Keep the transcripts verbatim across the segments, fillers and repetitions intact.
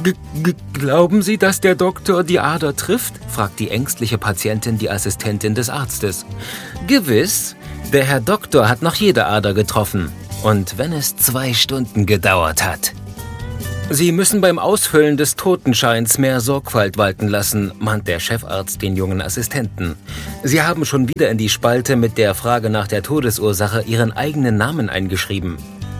G g glauben Sie, dass der Doktor die Ader trifft?, fragt die ängstliche Patientin die Assistentin des Arztes. Gewiss, der Herr Doktor hat noch jede Ader getroffen. Und wenn es zwei Stunden gedauert hat. Sie müssen beim Ausfüllen des Totenscheins mehr Sorgfalt walten lassen, mahnt der Chefarzt den jungen Assistenten. Sie haben schon wieder in die Spalte mit der Frage nach der Todesursache Ihren eigenen Namen eingeschrieben.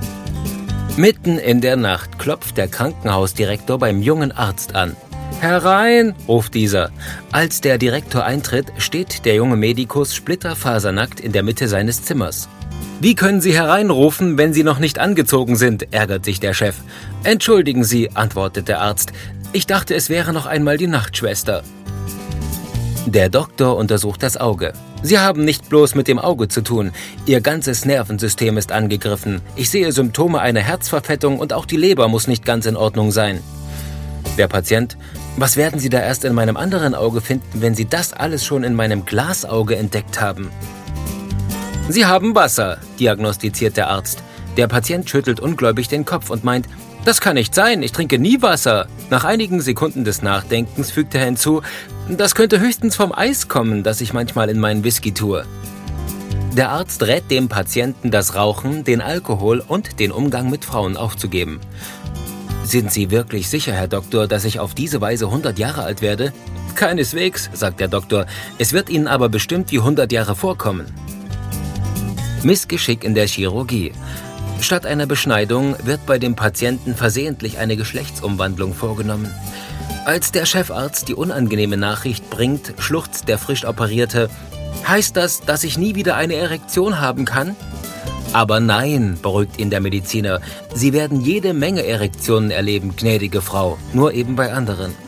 Mitten in der Nacht klopft der Krankenhausdirektor beim jungen Arzt an. »Herein«, ruft dieser. Als der Direktor eintritt, steht der junge Medikus splitterfasernackt in der Mitte seines Zimmers. »Wie können Sie hereinrufen, wenn Sie noch nicht angezogen sind?«, ärgert sich der Chef. »Entschuldigen Sie«, antwortet der Arzt. »Ich dachte, es wäre noch einmal die Nachtschwester.« Der Doktor untersucht das Auge. »Sie haben nicht bloß mit dem Auge zu tun. Ihr ganzes Nervensystem ist angegriffen. Ich sehe Symptome einer Herzverfettung und auch die Leber muss nicht ganz in Ordnung sein.« Der Patient: »Was werden Sie da erst in meinem anderen Auge finden, wenn Sie das alles schon in meinem Glasauge entdeckt haben?« »Sie haben Wasser«, diagnostiziert der Arzt. Der Patient schüttelt ungläubig den Kopf und meint, »Das kann nicht sein, ich trinke nie Wasser.« Nach einigen Sekunden des Nachdenkens fügt er hinzu, »Das könnte höchstens vom Eis kommen, das ich manchmal in meinen Whisky tue.« Der Arzt rät dem Patienten, das Rauchen, den Alkohol und den Umgang mit Frauen aufzugeben. »Sind Sie wirklich sicher, Herr Doktor, dass ich auf diese Weise hundert Jahre alt werde?« »Keineswegs«, sagt der Doktor, »es wird Ihnen aber bestimmt wie hundert Jahre vorkommen.« Missgeschick in der Chirurgie. Statt einer Beschneidung wird bei dem Patienten versehentlich eine Geschlechtsumwandlung vorgenommen. Als der Chefarzt die unangenehme Nachricht bringt, schluchzt der frisch Operierte. »Heißt das, dass ich nie wieder eine Erektion haben kann?« »Aber nein«, beruhigt ihn der Mediziner, »Sie werden jede Menge Erektionen erleben, gnädige Frau, nur eben bei anderen.«